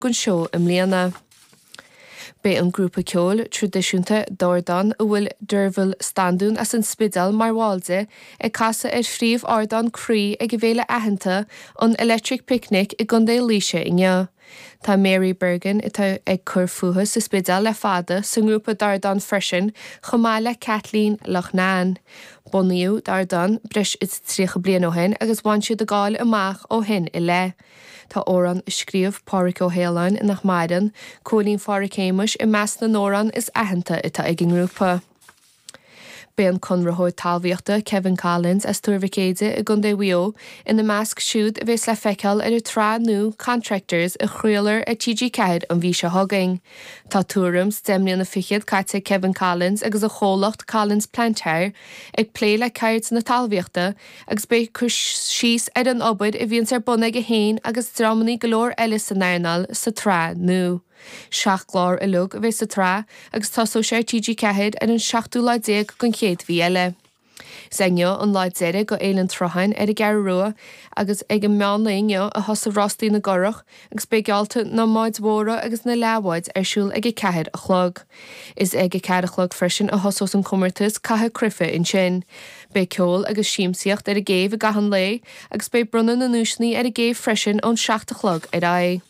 gon seo imléana. Bei an grúpa ceol tradiisiúnta Dordan a bhfuil d'uirbhil standún as an spidal mar bháilde ag casa phríomh ardan crí ag bhéile aitheanta an electric picnic i gundé líise inne. Tá Mary Bergen itá ag cur fuatha sa spidal le fada san grúpa Dardan freisin chomáile Kathleen Lochnan. Bunaíodh Dardan breis is tríocha bliain ó hin agus bhain siad a gáil amach ó hin i le. Tá óran scríomh Pádraig Ó Héalainn in nach maidan, cólín Fáric i meas na nóran is aitheanta itá ag an grúpa. Bei an conrathóid talmhaíochta Kevin Collins as tuairbhicéide i gundé Wio ina measc siúd a bheits le feiceáil ar a trá nú contractors a chraolar a TG Cead an bhí se thugaing. Tá túrams déimlíonn na fichiad caite Kevin Collins agus a chólacht Collins Plantair ag plé le cairt na talmhaíochta agus bei chur síos ar an obaid i bhíonn ar buna go héin agus dramaní golóir eile san nairnal sa trá nú. Seach glár a lug a bheits sa trá agus tasó sé TG Cead ar an 7 gon chéad bhí eile. Seinne an láid deire go éileann trochain ar a gar rua agus ag an meán nainne a thosa rostaí na gorach agus beagálta na máid mhóra agus na leabhaid arsúil ag cead a chlog. Is ag cead a chlog freisin a thosós an cumartas cathe crufa in sin. Bei ceol agus síimsíocht ar a géibh a gahan lé agus bei brunna na núisnaí ar a géibh freisin ón 7 chlog ar ai.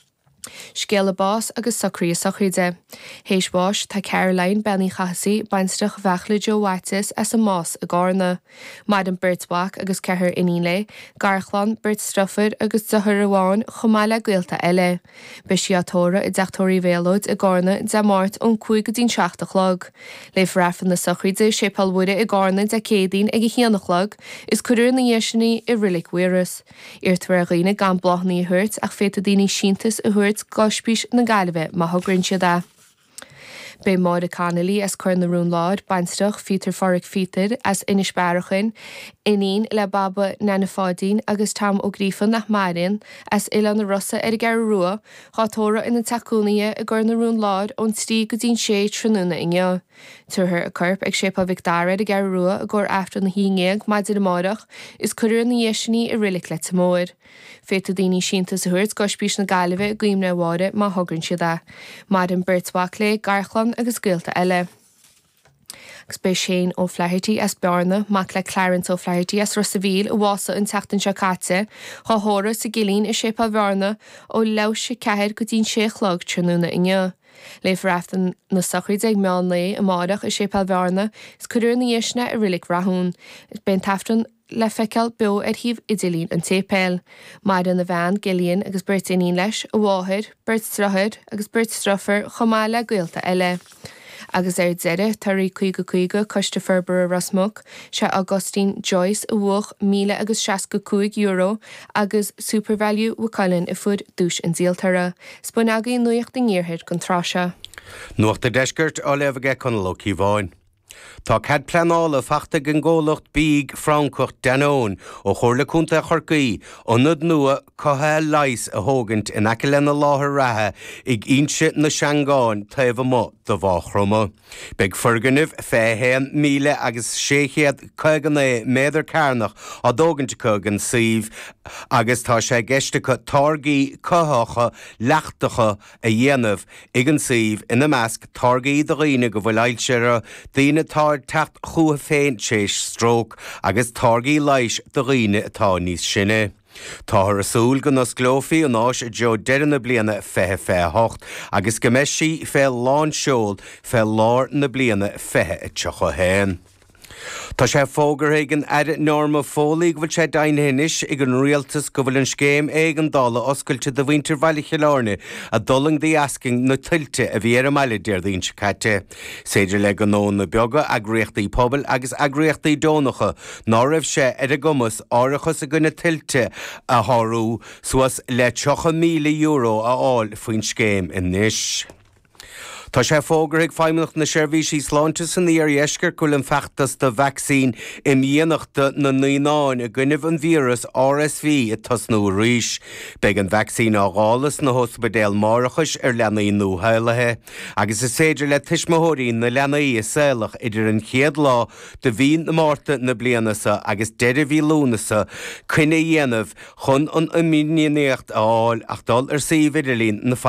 Scéal bás agus sacrí sacríide. Héis bás tá Caroline Benny Chassaí bainstrach bhechla Joe Whitis as a más a gárna. Maid an Birdswach agus cethir iníle, Garchlan, Bert Strufford agus Zahar Awan chomáile gaelta eile. Bei siatóra i deachtóirí bhéalóid a gárna de mát ón 5 chlog. Le frafan na sacríide sé palmhuide i gárna de cédín ag chéanachlog is cuidir na dhéisinaí i rilik huiras. Irtuar a riine gan blachnaí hurt ach féta daoine síntas a hurt gospís na galibh má thugrann siad. Bei máid a canalí as chur na rún láid bainstrach fitar Fáric fitar as inis bearachin, inín le baba nana fádín agus tam ó grífan nach marin as ile na rosa ar gar rua, chátóra ina tacúnaí a gur na rún láid ón tí go dín sé tróna inne. Tuair a curp ag sépa Victoria a gar rua a gur after na híineag maid a máireach is cuidir na dhéisinaí i rilik le tamóir. Féta daoine síntas a thuirt gospís na galibh guim na bháide má thugrann siad. Maid an Birdswach le Garchlan agus gaelta eile. Agus bei Shane O'Flaherty as bearna mac le Clarence O'Flaherty as Rosavíl a bhása an teachtain seo caite, chóthóra sa gilín i sépa bhearna ó leise ceir go dín sé chlog tróna inne. Le fraftan na sacríide ag meán lé a máireach i sépa bhearna is cuidir na dhéisina i rilik rathún. Is ben taftan le feiceáil beo ar híomh idilín an tépéil. Maid an na bhean gilíonn agus Bert inín leis ó bháthir, Bert Struthard agus Bert Struffer chomáile gaelta eile. Agus ar deire tarí chuige Christopher Burr Rasmuch, se Augustine Joyce a bhuach €165 agus Supervalue Wacalin i fud dúis an díaltara. Spun agaí nuocht den níorthir gon tráise. Nuacht a deisgurt á lefige conlóí bháin. Tá cad pleanála fachta an ggólacht bíg Francocht Danón ó chorlaúnta chorcaí ónad nua cotha leis a thógant in aice lena láthair rathe ag inse na Seangáin taobh mo do bháchroma. Beag furganibh féhéan 1,000 agus 650 méadar cairnach á dógant chugan síomh agus tá sé geiste go targaí cothacha leachtacha a dhéanamh ag an síomh ina measc targaí do riine go bhfuil ailseire daoine táir techt chua féin séis strók agus targaí leis do riine atá níos sinne. Táthar a súl go nos glófií an áis a Joe deireanna bliana fethe agus go meisi fé lán seol fé lár na bliana fethe a teocha héin. Tá sé fógar ag an air norma fólaí go bhfuil sé dainhéis ag an rialtas go bhfuil an scéim ag an dála oscailte do bhaintear bhaile Cheilárne a dolang dí asking na tuilte a bhí ar a meile deir dhín se caite. Séidir le an nó na beaga agréochtaí pobl agus agréochtaí dónacha ná raibh sé ar a gomas áireachas a gona tuilte a thárú suas le €9,000 a fáil faoin scéim in níis. Tá sé fógur ag feimimnach na seirbhísí sláinte san íar eisceir go an feachtas de vaccín i míonachta na naáin a gcuineh an vírus RSV i tasnú ríis. Beag an vaccín á gálas na hospidéal mórachas leanaí nóthailethe, agus is féidir le tuismóirí na leanaí is saoilech idir an chéad lá de bhí na máta na blianasa agus deidir bhí lúnasa chuine dhéanamh chun an imíonéocht áil ach dul ar saoh idirlín na